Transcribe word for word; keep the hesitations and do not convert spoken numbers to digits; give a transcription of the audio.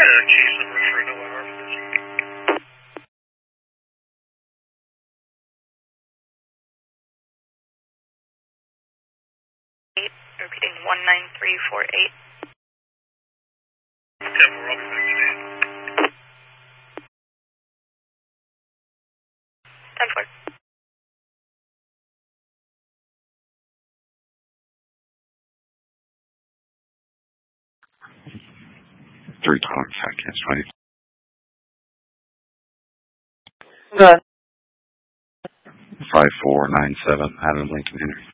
Uh, case number for no R, please. Repeating one nine three four eight. ten four, I'll be back today. ten four. Three talks, I can't wait. Good. Five four nine seven, Adam Lincoln Henry.